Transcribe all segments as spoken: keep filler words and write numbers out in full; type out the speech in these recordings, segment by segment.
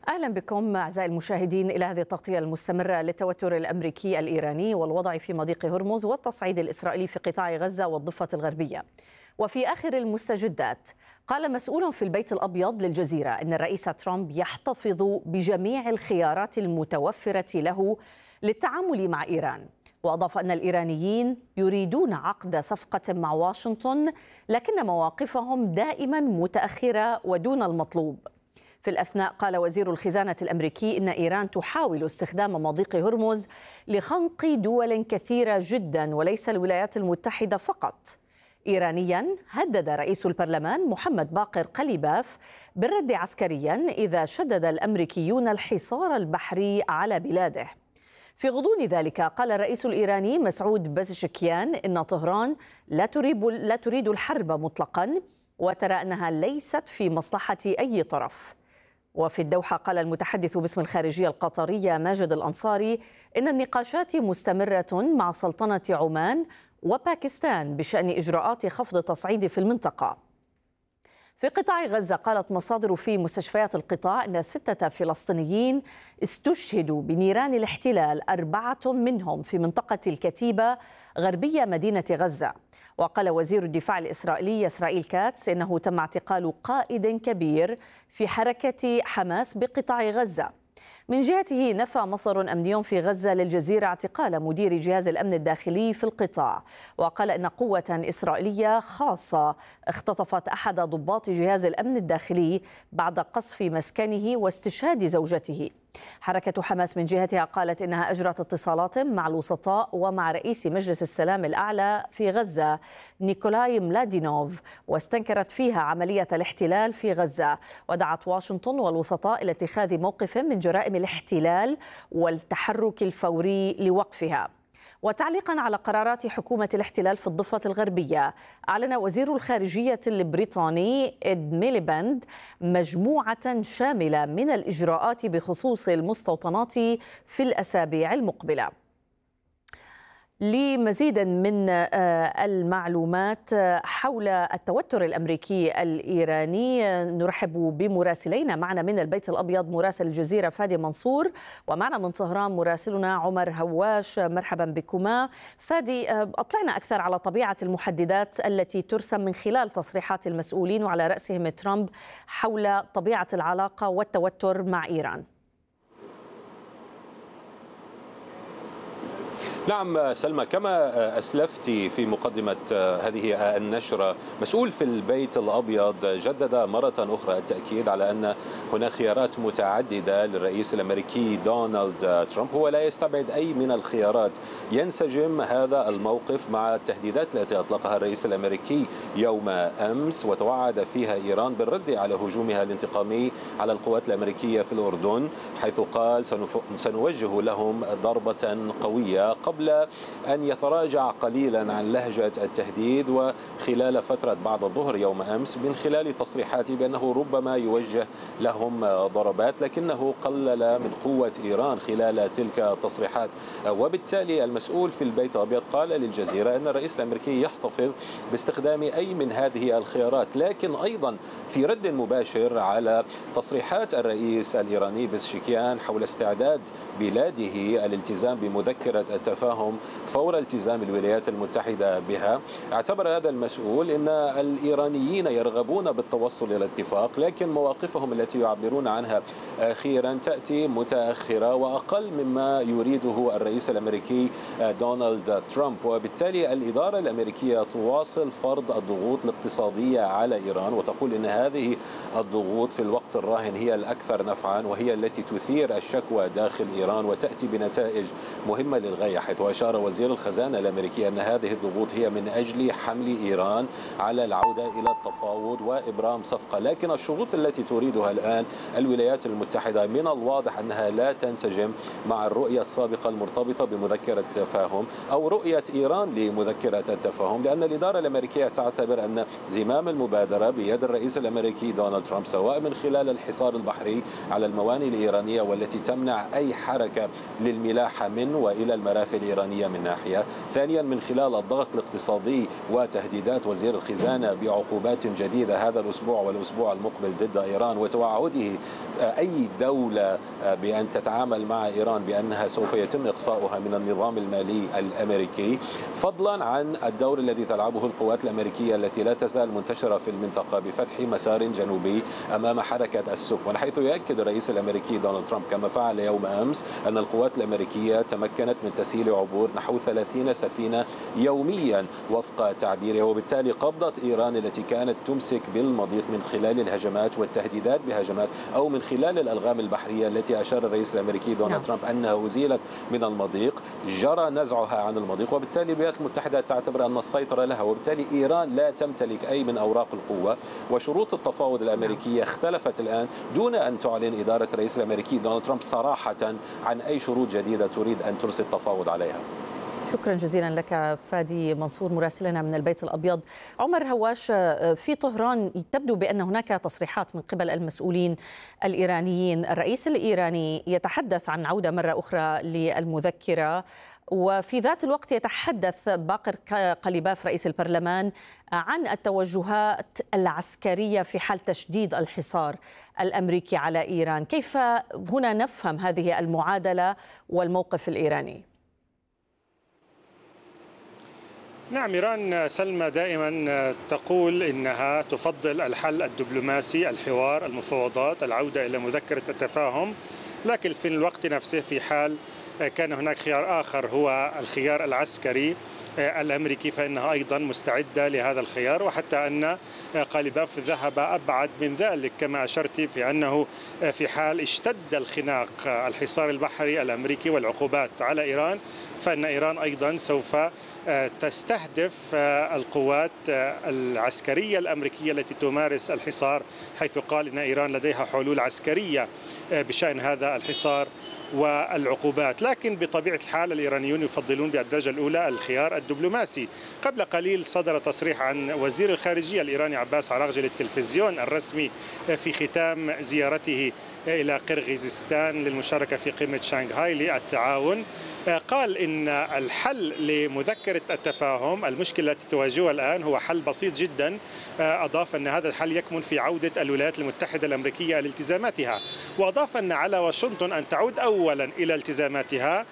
أهلا بكم أعزائي المشاهدين إلى هذه التغطية المستمرة للتوتر الأمريكي الإيراني والوضع في مضيق هرمز والتصعيد الإسرائيلي في قطاع غزة والضفة الغربية. وفي آخر المستجدات قال مسؤول في البيت الأبيض للجزيرة إن الرئيس ترامب يحتفظ بجميع الخيارات المتوفرة له للتعامل مع إيران، وأضاف أن الإيرانيين يريدون عقد صفقة مع واشنطن لكن مواقفهم دائما متأخرة ودون المطلوب. في الأثناء قال وزير الخزانة الأمريكي إن إيران تحاول استخدام مضيق هرمز لخنق دول كثيرة جدا وليس الولايات المتحدة فقط. إيرانيا هدد رئيس البرلمان محمد باقر قليباف بالرد عسكريا إذا شدد الأمريكيون الحصار البحري على بلاده. في غضون ذلك قال الرئيس الإيراني مسعود بزشكيان إن طهران لا تريد لا تريد الحرب مطلقا وترى أنها ليست في مصلحة أي طرف. وفي الدوحة قال المتحدث باسم الخارجية القطرية ماجد الأنصاري إن النقاشات مستمرة مع سلطنة عمان وباكستان بشأن إجراءات خفض التصعيد في المنطقة. في قطاع غزة قالت مصادر في مستشفيات القطاع أن ستة فلسطينيين استشهدوا بنيران الاحتلال، أربعة منهم في منطقة الكتيبة غربية مدينة غزة. وقال وزير الدفاع الإسرائيلي إسرائيل كاتس إنه تم اعتقال قائد كبير في حركة حماس بقطاع غزة. من جهته نفى مصدر أمني في غزة للجزيرة اعتقال مدير جهاز الأمن الداخلي في القطاع، وقال إن قوة إسرائيلية خاصة اختطفت أحد ضباط جهاز الأمن الداخلي بعد قصف مسكنه واستشهاد زوجته. حركة حماس من جهتها قالت إنها أجرت اتصالات مع الوسطاء ومع رئيس مجلس السلام الأعلى في غزة نيكولاي ملادينوف واستنكرت فيها عملية الاحتلال في غزة، ودعت واشنطن والوسطاء إلى اتخاذ موقف من جرائم الاحتلال والتحرك الفوري لوقفها. وتعليقا على قرارات حكومة الاحتلال في الضفة الغربية، أعلن وزير الخارجية البريطاني إد ميليباند مجموعة شاملة من الإجراءات بخصوص المستوطنات في الأسابيع المقبلة. لمزيد من المعلومات حول التوتر الأمريكي الإيراني نرحب بمراسلين معنا من البيت الأبيض مراسل الجزيرة فادي منصور، ومعنا من طهران مراسلنا عمر هواش. مرحبا بكما. فادي، أطلعنا أكثر على طبيعة المحددات التي ترسم من خلال تصريحات المسؤولين وعلى رأسهم ترامب حول طبيعة العلاقة والتوتر مع إيران. نعم سلمى، كما أسلفت في مقدمة هذه النشرة، مسؤول في البيت الأبيض جدد مرة أخرى التأكيد على أن هناك خيارات متعددة للرئيس الأمريكي دونالد ترامب. هو لا يستبعد أي من الخيارات ينسجم هذا الموقف مع التهديدات التي أطلقها الرئيس الأمريكي يوم أمس وتوعد فيها إيران بالرد على هجومها الانتقامي على القوات الأمريكية في الأردن، حيث قال سنوجه لهم ضربة قوية قبل أن يتراجع قليلا عن لهجة التهديد. وخلال فترة بعد الظهر يوم أمس من خلال تصريحاته بأنه ربما يوجه لهم ضربات، لكنه قلل من قوة إيران خلال تلك التصريحات. وبالتالي المسؤول في البيت الأبيض قال للجزيرة أن الرئيس الأمريكي يحتفظ باستخدام أي من هذه الخيارات، لكن أيضا في رد مباشر على تصريحات الرئيس الإيراني بزشكيان حول استعداد بلاده الالتزام بمذكرة التفاهم فور التزام الولايات المتحدة بها، اعتبر هذا المسؤول أن الإيرانيين يرغبون بالتوصل إلى اتفاق، لكن مواقفهم التي يعبرون عنها أخيرا تأتي متأخرة وأقل مما يريده الرئيس الأمريكي دونالد ترامب. وبالتالي الإدارة الأمريكية تواصل فرض الضغوط الاقتصادية على إيران، وتقول أن هذه الضغوط في الوقت الراهن هي الأكثر نفعا وهي التي تثير الشكوى داخل إيران وتأتي بنتائج مهمة للغاية، حيث وأشار وزير الخزانة الأمريكي أن هذه الضغوط هي من أجل حمل إيران على العودة إلى التفاوض وإبرام صفقة. لكن الشروط التي تريدها الآن الولايات المتحدة من الواضح أنها لا تنسجم مع الرؤية السابقة المرتبطة بمذكرة تفاهم أو رؤية إيران لمذكرة التفاهم، لأن الإدارة الأمريكية تعتبر أن زمام المبادرة بيد الرئيس الأمريكي دونالد ترامب، سواء من خلال الحصار البحري على الموانئ الإيرانية والتي تمنع أي حركة للملاحة من وإلى المرافق الإيرانية من ناحية، ثانيا من خلال الضغط الاقتصادي وتهديدات وزير الخزانة بعقوبات جديدة هذا الأسبوع والأسبوع المقبل ضد إيران، وتوعده أي دولة بأن تتعامل مع إيران بأنها سوف يتم إقصاؤها من النظام المالي الأمريكي، فضلا عن الدور الذي تلعبه القوات الأمريكية التي لا تزال منتشرة في المنطقة بفتح مسار جنوبي أمام حركة السفن. حيث يؤكد الرئيس الأمريكي دونالد ترامب كما فعل يوم أمس أن القوات الأمريكية تمكنت من تسهيل عبور نحو ثلاثين سفينة يوميا وفق تعبيره، وبالتالي قبضة إيران التي كانت تمسك بالمضيق من خلال الهجمات والتهديدات بهجمات أو من خلال الألغام البحرية التي أشار الرئيس الأمريكي دونالد نعم. ترامب أنها أزيلت من المضيق، جرى نزعها عن المضيق، وبالتالي الولايات المتحدة تعتبر أن السيطرة لها، وبالتالي إيران لا تمتلك أي من أوراق القوة. وشروط التفاوض الأمريكية اختلفت الآن دون أن تعلن إدارة الرئيس الأمريكي دونالد ترامب صراحة عن أي شروط جديدة تريد أن ترسي التفاوض عليها. شكرا جزيلا لك فادي منصور مراسلنا من البيت الأبيض. عمر هواش، في طهران تبدو بأن هناك تصريحات من قبل المسؤولين الإيرانيين، الرئيس الإيراني يتحدث عن عودة مرة أخرى للمذكرة، وفي ذات الوقت يتحدث باقر قليباف رئيس البرلمان عن التوجهات العسكرية في حال تشديد الحصار الأمريكي على إيران. كيف هنا نفهم هذه المعادلة والموقف الإيراني؟ نعم، إيران سلمى دائما تقول إنها تفضل الحل الدبلوماسي، الحوار، المفاوضات، العودة إلى مذكرة التفاهم، لكن في الوقت نفسه في حال كان هناك خيار آخر هو الخيار العسكري الأمريكي فإنها أيضا مستعدة لهذا الخيار، وحتى أن قليباف ذهب أبعد من ذلك كما أشرت في أنه في حال اشتد الخناق الحصار البحري الأمريكي والعقوبات على إيران فإن إيران أيضا سوف تستهدف القوات العسكرية الأمريكية التي تمارس الحصار، حيث قال إن إيران لديها حلول عسكرية بشأن هذا الحصار والعقوبات. لكن بطبيعة الحال الإيرانيون يفضلون بالدرجة الأولى الخيار الدبلوماسي. قبل قليل صدر تصريح عن وزير الخارجية الإيراني عباس عراغجي للتلفزيون الرسمي في ختام زيارته إلى قرغيزستان للمشاركة في قمة شانغهاي للتعاون، قال إن الحل لمذكرة التفاهم المشكلة التي تواجهها الآن هو حل بسيط جدا. أضاف أن هذا الحل يكمن في عودة الولايات المتحدة الأمريكية لالتزاماتها، وأضاف أن على واشنطن أن تعود أولا إلى التزاماتها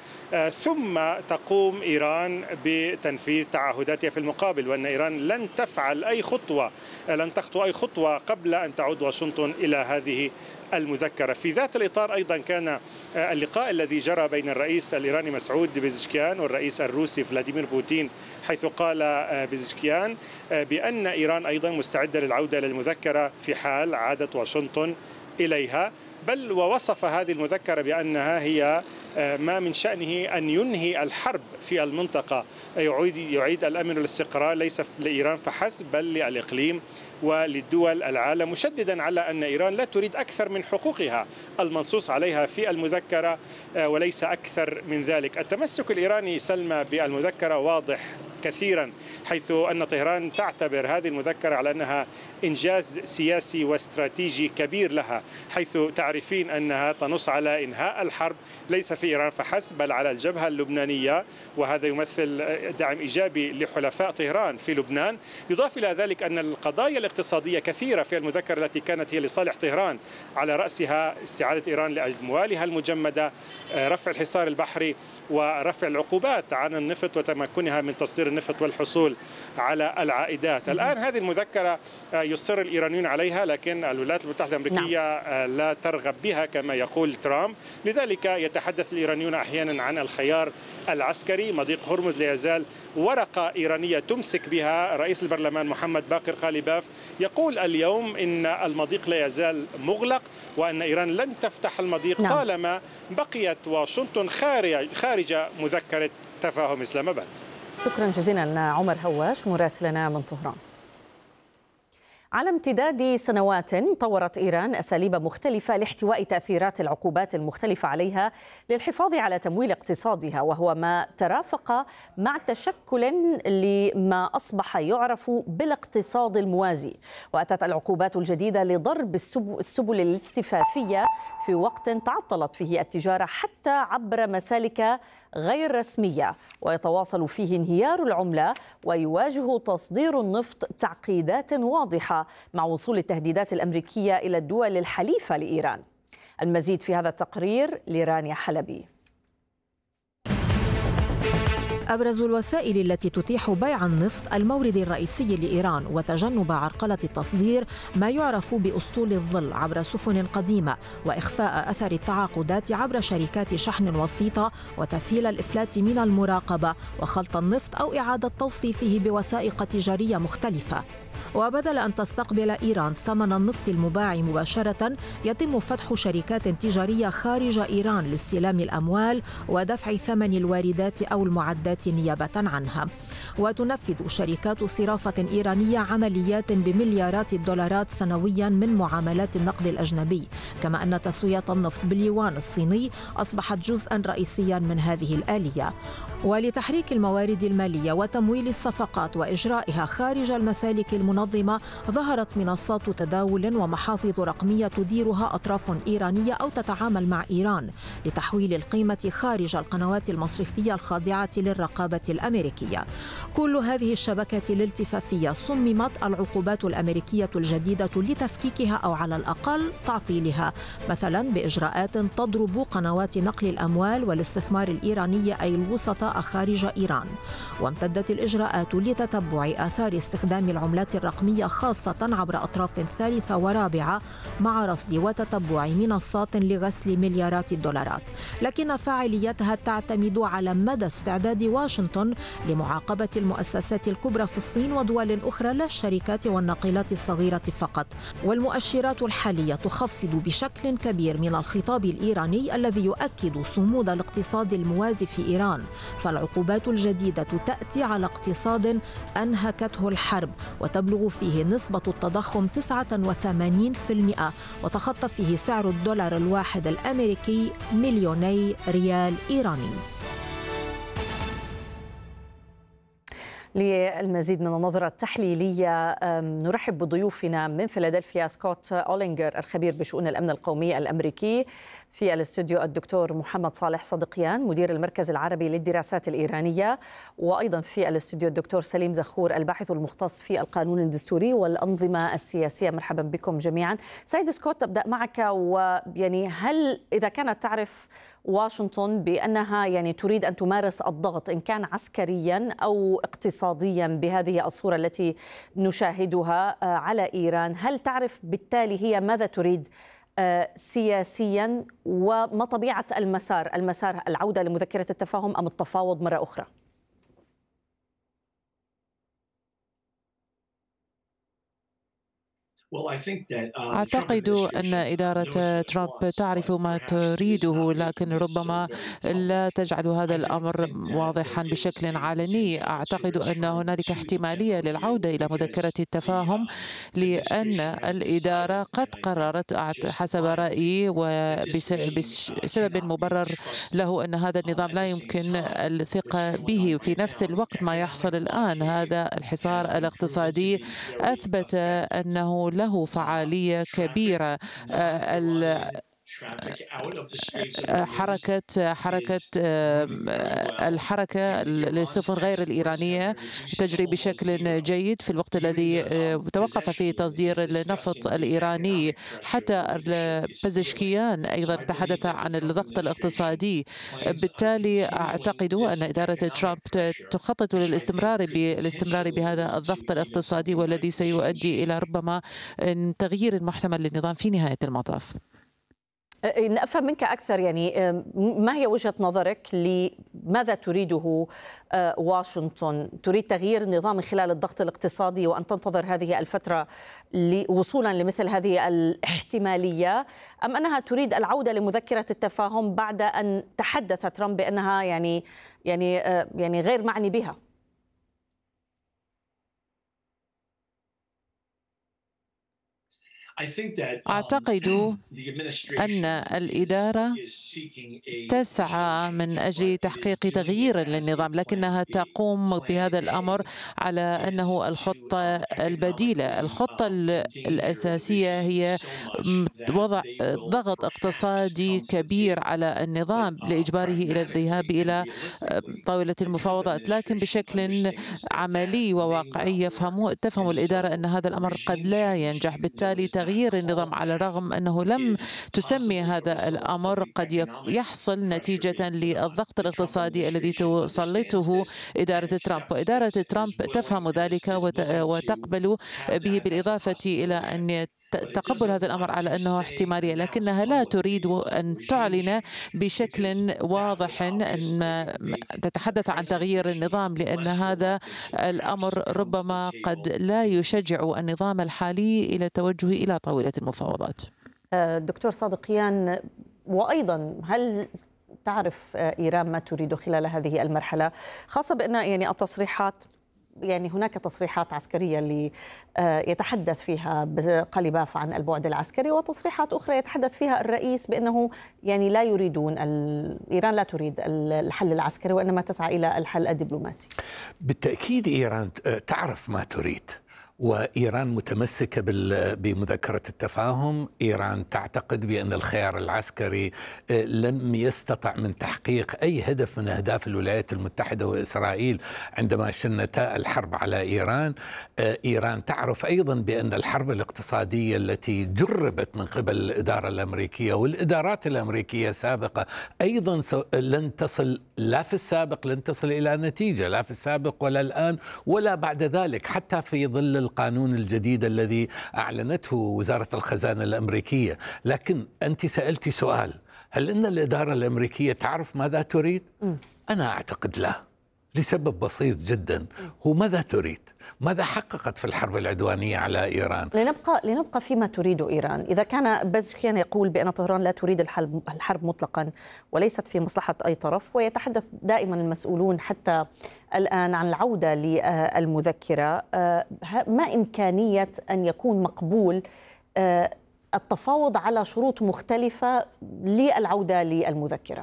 ثم تقوم إيران بتنفيذ تعهداتها في المقابل، وأن إيران لن تفعل أي خطوة لن تخطو أي خطوة قبل أن تعود واشنطن إلى هذه المذكرة. في ذات الإطار أيضا كان اللقاء الذي جرى بين الرئيس الإيراني مسعود بيزشكيان والرئيس الروسي فلاديمير بوتين، حيث قال بيزشكيان بأن إيران أيضا مستعدة للعودة للمذكرة في حال عادت واشنطن إليها، بل ووصف هذه المذكرة بأنها هي ما من شأنه أن ينهي الحرب في المنطقة، يعيد, يعيد الأمن والاستقرار ليس لإيران فحسب بل للإقليم وللدول العالم، مشددا على أن إيران لا تريد أكثر من حقوقها المنصوص عليها في المذكرة وليس أكثر من ذلك. التمسك الإيراني سلمى بالمذكرة واضح كثيرا، حيث أن طهران تعتبر هذه المذكرة على أنها إنجاز سياسي واستراتيجي كبير لها، حيث تعرفين أنها تنص على إنهاء الحرب ليس في إيران فحسب بل على الجبهة اللبنانية، وهذا يمثل دعم إيجابي لحلفاء طهران في لبنان. يضاف إلى ذلك أن القضايا الاقتصادية كثيرة في المذكرة التي كانت هي لصالح طهران، على رأسها استعادة إيران لأموالها المجمدة، رفع الحصار البحري، ورفع العقوبات عن النفط وتمكنها من تصدير النفط والحصول على العائدات. الآن هذه المذكرة يصر الإيرانيون عليها، لكن الولايات المتحدة الأمريكية نعم. لا ترغب بها كما يقول ترامب، لذلك يتحدث الإيرانيون أحيانا عن الخيار العسكري. مضيق هرمز لا يزال ورقة إيرانية تمسك بها. رئيس البرلمان محمد باقر قليباف يقول اليوم إن المضيق لا يزال مغلق وأن إيران لن تفتح المضيق نعم. طالما بقيت واشنطن خارج خارج مذكرة تفاهم إسلام آباد. شكرا جزيلا عمر هواش مراسلنا من طهران. على امتداد سنوات طورت إيران أساليب مختلفة لاحتواء تأثيرات العقوبات المختلفة عليها للحفاظ على تمويل اقتصادها، وهو ما ترافق مع تشكل لما أصبح يعرف بالاقتصاد الموازي. وأتت العقوبات الجديدة لضرب السبل الاتفاقية في وقت تعطلت فيه التجارة حتى عبر مسالك غير رسمية، ويتواصل فيه انهيار العملة ويواجه تصدير النفط تعقيدات واضحة مع وصول التهديدات الأمريكية إلى الدول الحليفة لإيران. المزيد في هذا التقرير لرانيا حلبي. أبرز الوسائل التي تتيح بيع النفط المورد الرئيسي لإيران وتجنب عرقلة التصدير ما يعرف بأسطول الظل عبر سفن قديمة، وإخفاء أثر التعاقدات عبر شركات شحن وسيطة، وتسهيل الإفلات من المراقبة، وخلط النفط أو إعادة توصيفه بوثائق تجارية مختلفة. وبدل أن تستقبل إيران ثمن النفط المباع مباشرة، يتم فتح شركات تجارية خارج إيران لاستلام الأموال ودفع ثمن الواردات أو المعدات نيابة عنها. وتنفذ شركات صرافة إيرانية عمليات بمليارات الدولارات سنويا من معاملات النقد الأجنبي، كما أن تسوية النفط باليوان الصيني أصبحت جزءا رئيسيا من هذه الآلية. ولتحريك الموارد المالية وتمويل الصفقات وإجرائها خارج المسالك المنظمة، ظهرت منصات تداول ومحافظ رقمية تديرها أطراف إيرانية أو تتعامل مع إيران لتحويل القيمة خارج القنوات المصرفية الخاضعة للرقابة الأمريكية. كل هذه الشبكات الالتفافية صممت العقوبات الأمريكية الجديدة لتفكيكها أو على الأقل تعطيلها، مثلا بإجراءات تضرب قنوات نقل الأموال والاستثمار الإيرانية أي الوسطاء خارج إيران. وامتدت الإجراءات لتتبع آثار استخدام العملات الرقمية خاصة عبر أطراف ثالثة ورابعة مع رصد وتتبع منصات لغسل مليارات الدولارات، لكن فاعليتها تعتمد على مدى استعداد واشنطن لمعاقبة المؤسسات الكبرى في الصين ودول أخرى، لا الشركات والناقلات الصغيرة فقط. والمؤشرات الحالية تخفض بشكل كبير من الخطاب الإيراني الذي يؤكد صمود الاقتصاد الموازي في إيران، فالعقوبات الجديدة تأتي على اقتصاد أنهكته الحرب وتبلغ فيه نسبة التضخم تسعة وثمانين بالمئة، وتخطى فيه سعر الدولار الواحد الأمريكي مليوني ريال إيراني. للمزيد من النظرة التحليلية نرحب بضيوفنا من فيلادلفيا سكوت أولينجر الخبير بشؤون الأمن القومي الأمريكي، في الاستوديو الدكتور محمد صالح صدقيان مدير المركز العربي للدراسات الإيرانية، وأيضا في الاستوديو الدكتور سليم زخور الباحث المختص في القانون الدستوري والأنظمة السياسية. مرحبا بكم جميعا. سيد سكوت، أبدأ معك، ويعني هل إذا كانت تعرف واشنطن بأنها يعني تريد أن تمارس الضغط إن كان عسكريا أو اقتصاديا بهذه الصورة التي نشاهدها على إيران، هل تعرف بالتالي هي ماذا تريد سياسيا، وما طبيعة المسار المسار العودة لمذكرة التفاهم أم التفاوض مرة أخرى؟ أعتقد أن إدارة ترامب تعرف ما تريده، لكن ربما لا تجعل هذا الأمر واضحا بشكل علني. أعتقد أن هنالك احتمالية للعودة إلى مذكرة التفاهم، لأن الإدارة قد قررت حسب رأيي وبسبب مبرر له أن هذا النظام لا يمكن الثقة به. في نفس الوقت ما يحصل الآن، هذا الحصار الاقتصادي أثبت أنه له فعالية كبيرة. حركة حركة الحركة للسفن غير الإيرانية تجري بشكل جيد في الوقت الذي توقف فيه تصدير النفط الإيراني. حتى بزشكيان أيضا تحدث عن الضغط الاقتصادي. بالتالي أعتقد أن إدارة ترامب تخطط للاستمرار بالاستمرار بهذا الضغط الاقتصادي، والذي سيؤدي إلى ربما تغيير محتمل للنظام في نهاية المطاف. نفهم منك أكثر، يعني ما هي وجهة نظرك لماذا تريده واشنطن؟ تريد تغيير النظام من خلال الضغط الاقتصادي وأن تنتظر هذه الفترة وصولا لمثل هذه الاحتمالية، أم أنها تريد العودة لمذكرة التفاهم بعد أن تحدث ترامب بأنها يعني يعني يعني غير معني بها؟ أعتقد أن الإدارة تسعى من أجل تحقيق تغيير للنظام، لكنها تقوم بهذا الأمر على أنه الخطة البديلة. الخطة الأساسية هي وضع ضغط اقتصادي كبير على النظام لإجباره إلى الذهاب إلى طاولة المفاوضات، لكن بشكل عملي وواقعي يفهم تفهم الإدارة أن هذا الأمر قد لا ينجح. بالتالي تغيير النظام على الرغم أنه لم تسمي هذا الأمر قد يحصل نتيجة للضغط الاقتصادي الذي تسلطه إدارة ترامب، وإدارة ترامب تفهم ذلك وتقبل به، بالإضافة إلى أن تقبل هذا الأمر على أنه احتمالية، لكنها لا تريد أن تعلن بشكل واضح أن تتحدث عن تغيير النظام، لأن هذا الأمر ربما قد لا يشجع النظام الحالي إلى التوجه إلى طاولة المفاوضات. دكتور صادقيان، وأيضا هل تعرف إيران ما تريد خلال هذه المرحلة، خاصة بأن يعني التصريحات يعني هناك تصريحات عسكرية اللي يتحدث فيها قليباف عن البعد العسكري، وتصريحات أخرى يتحدث فيها الرئيس بأنه يعني لا يريدون إيران لا تريد الحل العسكري وإنما تسعى إلى الحل الدبلوماسي؟ بالتأكيد إيران تعرف ما تريد، وإيران متمسكة بمذكرة التفاهم. إيران تعتقد بأن الخيار العسكري لم يستطع من تحقيق أي هدف من أهداف الولايات المتحدة وإسرائيل عندما شنتا الحرب على إيران. إيران تعرف أيضا بأن الحرب الاقتصادية التي جربت من قبل الإدارة الأمريكية والإدارات الأمريكية السابقة أيضا لن تصل، لا في السابق لن تصل إلى نتيجة، لا في السابق ولا الآن ولا بعد ذلك، حتى في ظل القانون الجديد الذي أعلنته وزارة الخزانة الأمريكية. لكن أنت سألتي سؤال، هل إن الإدارة الأمريكية تعرف ماذا تريد؟ م. أنا أعتقد لا، لسبب بسيط جدا، هو ماذا تريد؟ ماذا حققت في الحرب العدوانية على إيران؟ لنبقى لنبقى فيما تريد إيران. إذا كان بزشكيان يقول بأن طهران لا تريد الحرب الحرب مطلقا وليست في مصلحة أي طرف، ويتحدث دائما المسؤولون حتى الآن عن العودة للمذكرة، ما إمكانية أن يكون مقبول التفاوض على شروط مختلفة للعودة للمذكرة؟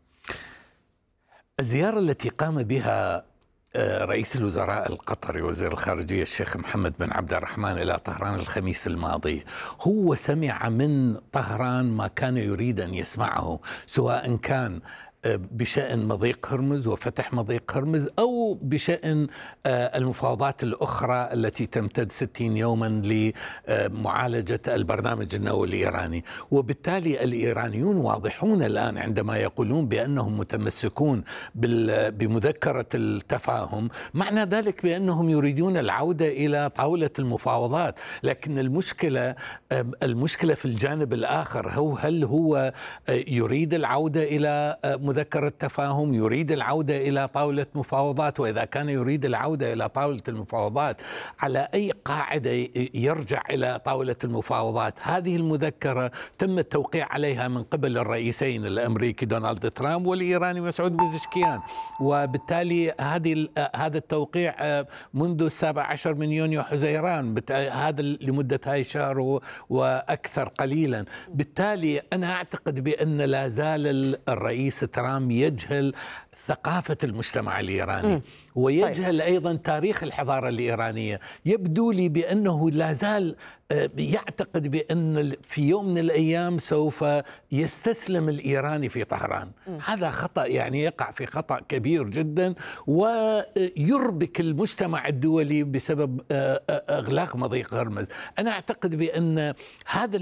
الزيارة التي قام بها رئيس الوزراء القطري وزير الخارجية الشيخ محمد بن عبد الرحمن إلى طهران الخميس الماضي، هو سمع من طهران ما كان يريد أن يسمعه، سواء كان بشأن مضيق هرمز وفتح مضيق هرمز أو بشأن المفاوضات الأخرى التي تمتد ستين يوما لمعالجة البرنامج النووي الإيراني. وبالتالي الإيرانيون واضحون الآن عندما يقولون بأنهم متمسكون بمذكرة التفاهم، معنى ذلك بأنهم يريدون العودة إلى طاولة المفاوضات. لكن المشكلة المشكلة في الجانب الآخر، هو هل هو يريد العودة إلى مذكرة تفاهم، يريد العودة إلى طاولة مفاوضات؟ وإذا كان يريد العودة إلى طاولة المفاوضات، على أي قاعدة يرجع إلى طاولة المفاوضات؟ هذه المذكرة تم التوقيع عليها من قبل الرئيسين الأمريكي دونالد ترامب والإيراني مسعود بزشكيان، وبالتالي هذه هذا التوقيع منذ السابع عشر من يونيو حزيران، هذا لمدة هاي شهر وأكثر قليلا. بالتالي أنا أعتقد بأن لا زال الرئيس ترامب يجهل ثقافة المجتمع الإيراني، م. ويجهل طيب. أيضا تاريخ الحضارة الإيرانية. يبدو لي بأنه لا زال يعتقد بأن في يوم من الأيام سوف يستسلم الإيراني في طهران. م. هذا خطأ، يعني يقع في خطأ كبير جدا ويربك المجتمع الدولي بسبب إغلاق مضيق هرمز. أنا أعتقد بأن هذا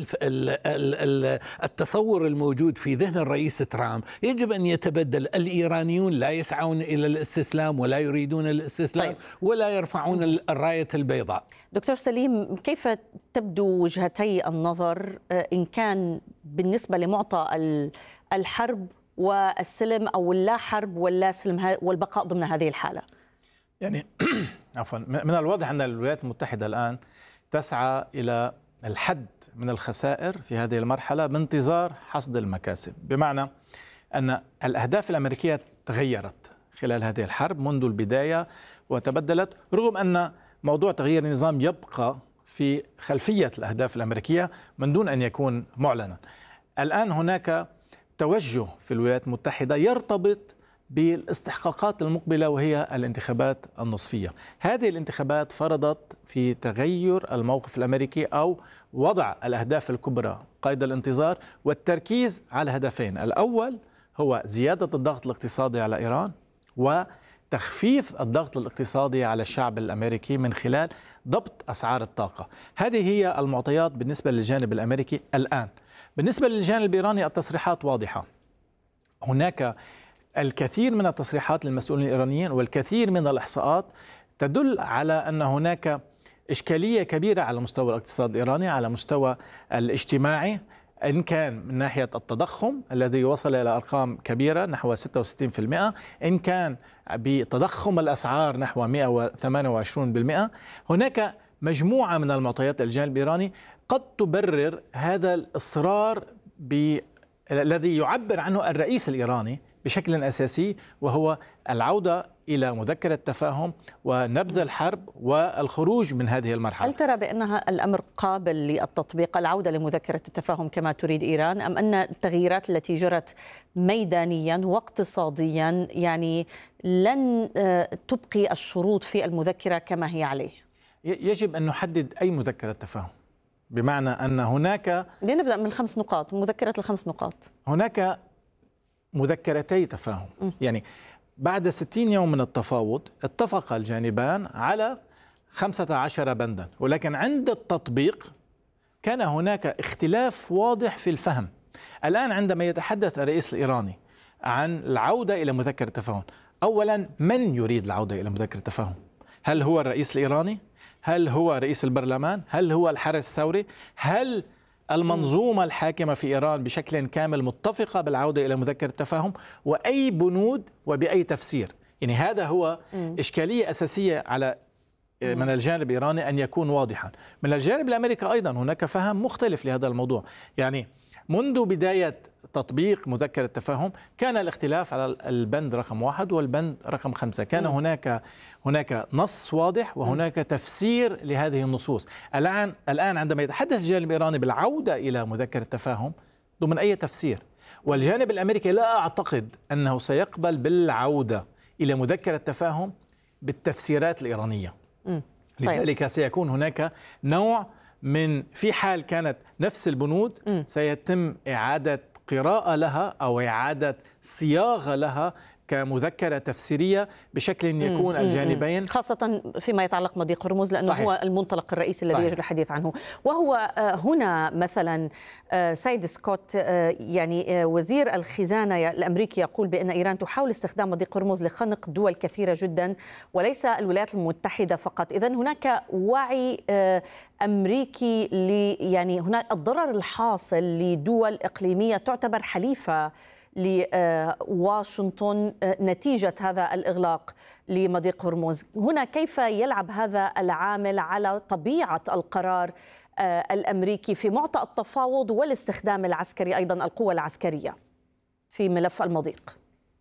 التصور الموجود في ذهن الرئيس ترامب يجب أن يتبدل. الإيرانيون لا يسعون إلى الاستسلام ولا يريدون الاستسلام، طيب. ولا يرفعون الراية البيضاء. دكتور سليم، كيف تبدو وجهتي النظر إن كان بالنسبة لمعطى الحرب والسلم أو اللا حرب واللا سلم والبقاء ضمن هذه الحالة؟ يعني عفوا، من الواضح أن الولايات المتحدة الآن تسعى إلى الحد من الخسائر في هذه المرحلة بانتظار حصد المكاسب، بمعنى أن الأهداف الأمريكية تغيرت خلال هذه الحرب منذ البداية وتبدلت، رغم أن موضوع تغيير النظام يبقى في خلفية الأهداف الأمريكية من دون أن يكون معلنا. الآن هناك توجه في الولايات المتحدة يرتبط بالاستحقاقات المقبلة وهي الانتخابات النصفية. هذه الانتخابات فرضت في تغير الموقف الأمريكي أو وضع الأهداف الكبرى قيد الانتظار والتركيز على هدفين. الأول هو زيادة الضغط الاقتصادي على إيران وتخفيف الضغط الاقتصادي على الشعب الأمريكي من خلال ضبط أسعار الطاقة. هذه هي المعطيات بالنسبة للجانب الأمريكي الآن. بالنسبة للجانب الإيراني التصريحات واضحة. هناك الكثير من التصريحات للمسؤولين الإيرانيين والكثير من الإحصاءات تدل على أن هناك إشكالية كبيرة على مستوى الاقتصاد الإيراني، على مستوى الاجتماعي، إن كان من ناحية التضخم الذي وصل إلى أرقام كبيرة نحو ستة وستين بالمئة، إن كان بتضخم الأسعار نحو مئة وثمانية وعشرين بالمئة. هناك مجموعة من المعطيات الجانب الإيراني قد تبرر هذا الإصرار الذي يعبر عنه الرئيس الإيراني بشكل أساسي، وهو العودة إلى مذكرة تفاهم ونبذ الحرب والخروج من هذه المرحلة. هل ترى بأنها الأمر قابل للتطبيق، العودة لمذكرة التفاهم كما تريد إيران، أم أن التغييرات التي جرت ميدانيا واقتصاديا يعني لن تبقي الشروط في المذكرة كما هي عليه؟ يجب أن نحدد أي مذكرة تفاهم، بمعنى أن هناك لنبدأ من الخمس نقاط، مذكرة الخمس نقاط. هناك مذكرتي تفاهم، يعني بعد ستين يوم من التفاوض اتفق الجانبان على خمسة عشر بندا، ولكن عند التطبيق كان هناك اختلاف واضح في الفهم. الآن عندما يتحدث الرئيس الإيراني عن العودة إلى مذكرة التفاهم، أولا من يريد العودة إلى مذكرة التفاهم؟ هل هو الرئيس الإيراني؟ هل هو رئيس البرلمان؟ هل هو الحرس الثوري؟ هل المنظومة الحاكمة في إيران بشكل كامل متفقة بالعودة إلى مذكرة التفاهم؟ وأي بنود وبأي تفسير؟ يعني هذا هو إشكالية أساسية على من الجانب الإيراني أن يكون واضحا. من الجانب الأمريكي أيضا هناك فهم مختلف لهذا الموضوع. يعني منذ بداية تطبيق مذكرة التفاهم كان الاختلاف على البند رقم واحد والبند رقم خمسة. كان هناك هناك نص واضح وهناك تفسير لهذه النصوص. الآن الآن عندما يتحدث الجانب الإيراني بالعودة إلى مذكرة التفاهم ضمن أي تفسير، والجانب الأمريكي لا أعتقد أنه سيقبل بالعودة إلى مذكرة التفاهم بالتفسيرات الإيرانية. م. لذلك سيكون هناك نوع من، في حال كانت نفس البنود م. سيتم إعادة قراءة لها أو إعادة صياغة لها كمذكرة تفسيرية بشكل يكون مم. الجانبين، خاصة فيما يتعلق مضيق هرمز، لأنه صحيح. هو المنطلق الرئيسي الذي يجري الحديث عنه. وهو هنا مثلا سيد سكوت يعني وزير الخزانة الأمريكي يقول بأن إيران تحاول استخدام مضيق هرمز لخنق دول كثيرة جدا وليس الولايات المتحدة فقط. إذن هناك وعي أمريكي ل يعني هناك الضرر الحاصل لدول إقليمية تعتبر حليفة لواشنطن نتيجة هذا الإغلاق لمضيق هرمز. هنا كيف يلعب هذا العامل على طبيعة القرار الأمريكي في معطى التفاوض والاستخدام العسكري، أيضا القوة العسكرية في ملف المضيق؟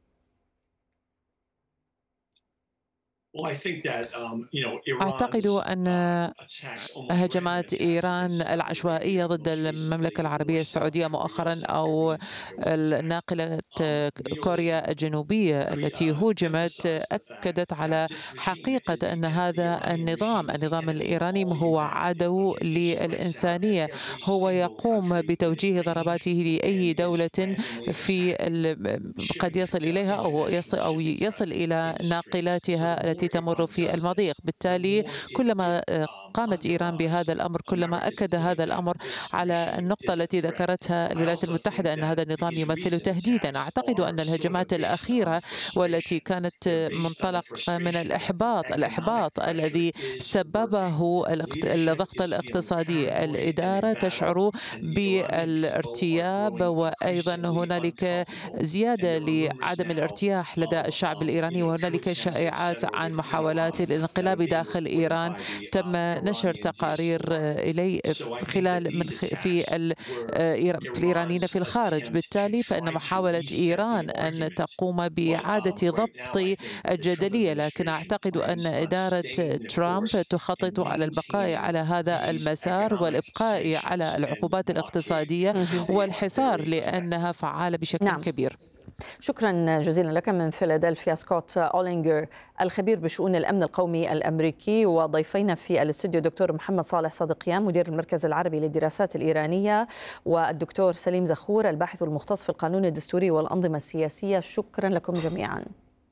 أعتقد أن هجمات إيران العشوائية ضد المملكة العربية السعودية مؤخرا أو الناقلة كوريا الجنوبية التي هوجمت أكدت على حقيقة أن هذا النظام النظام الإيراني هو عدو للإنسانية. هو يقوم بتوجيه ضرباته لأي دولة في قد يصل إليها أو يصل أو يصل إلى ناقلاتها التي تمر في المضيق. بالتالي كلما قامت إيران بهذا الأمر كلما أكد هذا الأمر على النقطة التي ذكرتها الولايات المتحدة أن هذا النظام يمثل تهديدا. أعتقد أن الهجمات الأخيرة والتي كانت منطلق من الإحباط الإحباط الذي سببه الضغط الاقتصادي، الإدارة تشعر بالارتياب وأيضا هنالك زيادة لعدم الارتياح لدى الشعب الإيراني، وهنالك شائعات عن محاولات الانقلاب داخل إيران. تم نشر تقارير إلي خلال من في الإيرانيين في الخارج. بالتالي فإن محاولة إيران أن تقوم بإعادة ضبط الجدلية، لكن أعتقد أن إدارة ترامب تخطط على البقاء على هذا المسار والإبقاء على العقوبات الاقتصادية والحصار لأنها فعالة بشكل نعم. كبير. شكرا جزيلا لك من فيلادلفيا سكوت أولينجر الخبير بشؤون الأمن القومي الأمريكي، وضيفينا في الاستوديو دكتور محمد صالح صادقيان مدير المركز العربي للدراسات الإيرانية، والدكتور سليم زخور الباحث المختص في القانون الدستوري والأنظمة السياسية. شكرا لكم جميعا.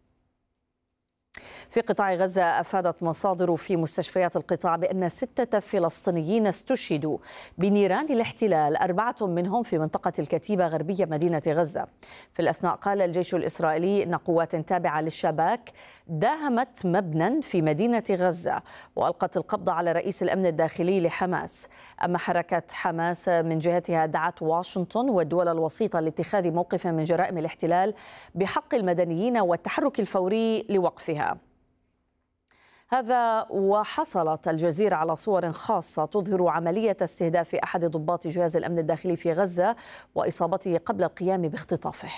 في قطاع غزة أفادت مصادر في مستشفيات القطاع بأن ستة فلسطينيين استشهدوا بنيران الاحتلال، أربعة منهم في منطقة الكتيبة غربية مدينة غزة. في الأثناء قال الجيش الإسرائيلي أن قوات تابعة للشباك داهمت مبنى في مدينة غزة وألقت القبض على رئيس الأمن الداخلي لحماس. أما حركة حماس من جهتها دعت واشنطن والدول الوسيطة لاتخاذ موقف من جرائم الاحتلال بحق المدنيين والتحرك الفوري لوقفها. هذا وحصلت الجزيرة على صور خاصة تظهر عملية استهداف أحد ضباط جهاز الأمن الداخلي في غزة وإصابته قبل القيام باختطافه.